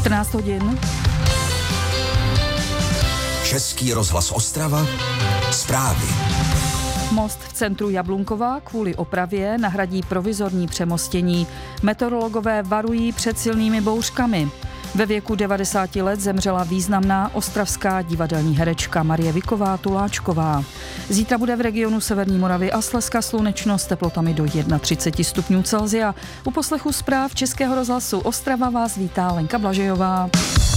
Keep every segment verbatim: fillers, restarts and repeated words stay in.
čtrnáct hodin. Český rozhlas Ostrava. Zprávy. Most v centru Jablunkova kvůli opravě nahradí provizorní přemostění. Meteorologové varují před silnými bouřkami. Ve věku devadesáti let zemřela významná ostravská divadelní herečka Marie Viková Tuláčková. Zítra bude v regionu Severní Moravy a Slezska slunečno s teplotami do třicet jedna stupňů Celsia. U poslechu zpráv Českého rozhlasu Ostrava vás vítá Lenka Blažejová.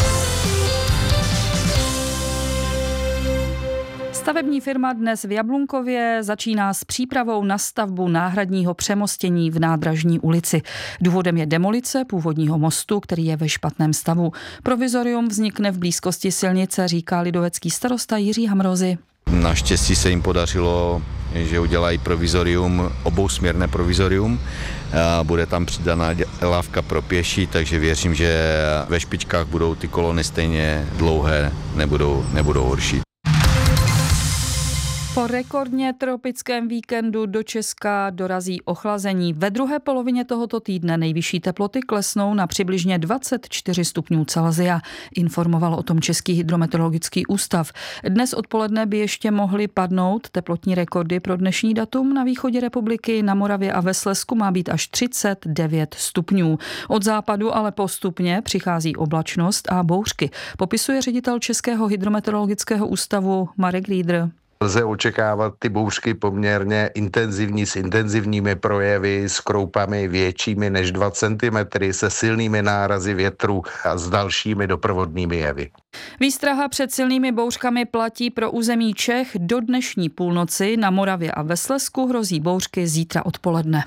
Stavební firma dnes v Jablunkově začíná s přípravou na stavbu náhradního přemostění v Nádražní ulici. Důvodem je demolice původního mostu, který je ve špatném stavu. Provizorium vznikne v blízkosti silnice, říká lidovecký starosta Jiří Hamrozy. Naštěstí se jim podařilo, že udělají provizorium, obousměrné provizorium. Bude tam přidaná lávka pro pěší, takže věřím, že ve špičkách budou ty kolony stejně dlouhé, nebudou, nebudou horší. Po rekordně tropickém víkendu do Česka dorazí ochlazení. Ve druhé polovině tohoto týdne nejvyšší teploty klesnou na přibližně dvacet čtyři stupňů Celsia, informoval o tom Český hydrometeorologický ústav. Dnes odpoledne by ještě mohly padnout teplotní rekordy pro dnešní datum. Na východě republiky, na Moravě a ve Slezsku má být až třicet devět stupňů. Od západu ale postupně přichází oblačnost a bouřky, popisuje ředitel Českého hydrometeorologického ústavu Marek Riedr. Lze očekávat ty bouřky poměrně intenzivní s intenzivními projevy, s kroupami většími než dva centimetry, se silnými nárazy větru a s dalšími doprovodnými jevy. Výstraha před silnými bouřkami platí pro území Čech do dnešní půlnoci. Na Moravě a ve Slezsku hrozí bouřky zítra odpoledne.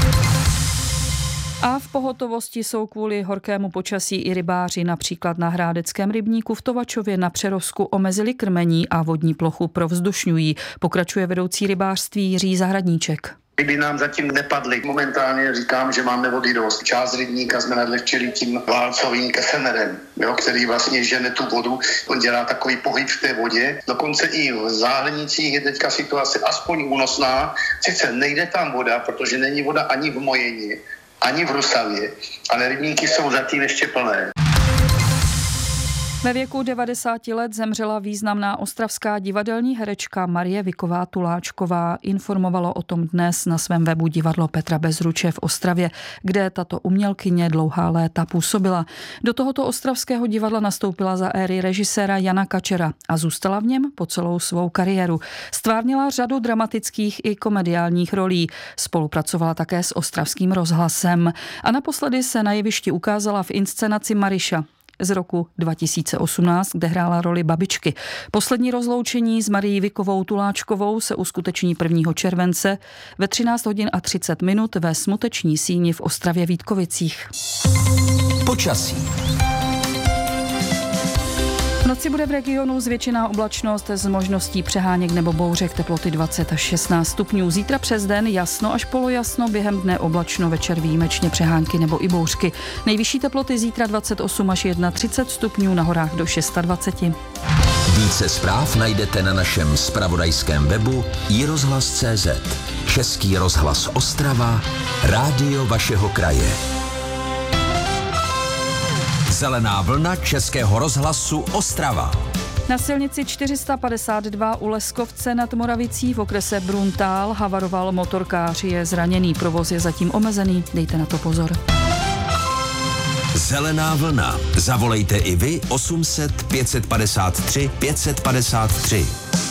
A v pohotovosti jsou kvůli horkému počasí i rybáři. Například na Hrádeckém rybníku v Tovačově na Přerovsku omezili krmení a vodní plochu provzdušňují. Pokračuje vedoucí rybářství Jiří Zahradníček. Ryby nám zatím nepadly. Momentálně říkám, že máme vody dost. Část rybníka jsme nadlehčili tím válcovým kesenerem, jo, který vlastně žene tu vodu. On dělá takový pohyb v té vodě. Dokonce i v Záhlenicích je teďka situace aspoň únosná. Sice nejde tam voda, protože není voda ani v Mojeni, ani v Rusavě, ale rybníky jsou zatím ještě plné. Ve věku devadesáti let zemřela významná ostravská divadelní herečka Marie Viková Tuláčková. Informovalo o tom dnes na svém webu divadlo Petra Bezruče v Ostravě, kde tato umělkyně dlouhá léta působila. Do tohoto ostravského divadla nastoupila za éry režiséra Jana Kačera a zůstala v něm po celou svou kariéru. Stvárnila řadu dramatických i komediálních rolí. Spolupracovala také s Ostravským rozhlasem a naposledy se na jevišti ukázala v inscenaci Mariša z roku dva tisíce osmnáct, kde hrála roli babičky. Poslední rozloučení s Marií Vikovou Tuláčkovou se uskuteční prvního července ve třináct hodin a třicet minut ve Smuteční síni v Ostravě Vítkovicích. Počasí. V noci bude v regionu zvětšená oblačnost s možností přeháněk nebo bouřek, teploty dvacet až šestnáct stupňů. Zítra přes den jasno až polojasno, během dne oblačno, večer výjimečně přehánky nebo i bouřky. Nejvyšší teploty zítra dvacet osm až třicet jedna stupňů, na horách do dvacet šest. Více zpráv najdete na našem zpravodajském webu i rozhlas tečka cé zet. Český rozhlas Ostrava, rádio vašeho kraje. Zelená vlna Českého rozhlasu Ostrava. Na silnici čtyři sta padesát dva u Leskovce nad Moravicí v okrese Bruntál havaroval motorkář, je zraněný, provoz je zatím omezený, dejte na to pozor. Zelená vlna. Zavolejte i vy osm set pět set padesát tři pět set padesát tři.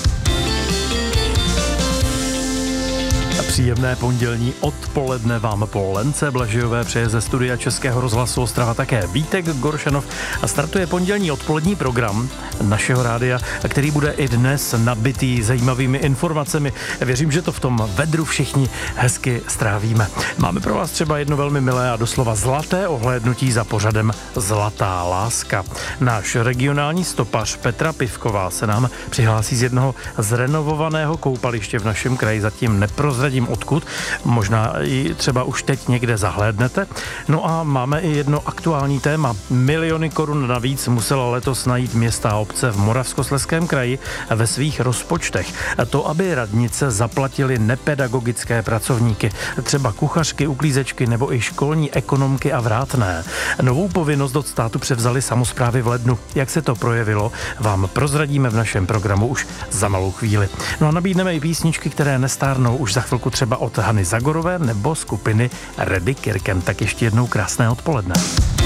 Příjemné pondělní odpoledne vám po Lence Blažejové přeje ze studia Českého rozhlasu Ostrava také Vítek Goršanov a startuje pondělní odpolední program našeho rádia, který bude i dnes nabitý zajímavými informacemi. Věřím, že to v tom vedru všichni hezky strávíme. Máme pro vás třeba jedno velmi milé a doslova zlaté ohlédnutí za pořadem Zlatá láska. Náš regionální stopař Petra Pivková se nám přihlásí z jednoho zrenovovaného koupaliště v našem kraji. Zatím neprozradím nevím odkud, možná i třeba už teď někde zahlédnete. No a máme i jedno aktuální téma. Miliony korun navíc musela letos najít města a obce v Moravskoslezském kraji ve svých rozpočtech. To, aby radnice zaplatili nepedagogické pracovníky, třeba kuchařky, uklízečky nebo i školní ekonomky a vrátné. Novou povinnost od státu převzali samosprávy v lednu. Jak se to projevilo, vám prozradíme v našem programu už za malou chvíli. No a nabídneme i písničky, které nestárnou už za chvilku, třeba od Hany Zagorové nebo skupiny Reddy Kirken. Tak ještě jednou krásné odpoledne.